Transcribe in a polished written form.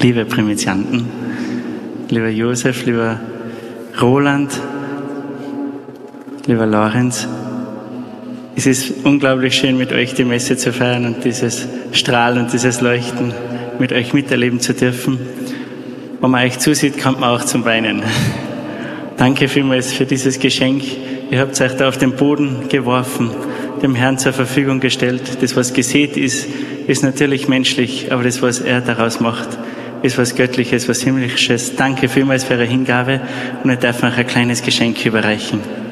liebe Primizianten, lieber Josef, lieber Roland, lieber Lorenz. Es ist unglaublich schön, mit euch die Messe zu feiern und dieses Strahlen und dieses Leuchten mit euch miterleben zu dürfen. Wenn man euch zusieht, kommt man auch zum Weinen. Danke vielmals für dieses Geschenk. Ihr habt euch da auf den Boden geworfen, dem Herrn zur Verfügung gestellt. Das, was gesät ist, ist natürlich menschlich, aber das, was er daraus macht, ist was Göttliches, was Himmlisches. Danke vielmals für eure Hingabe und ich darf euch ein kleines Geschenk überreichen.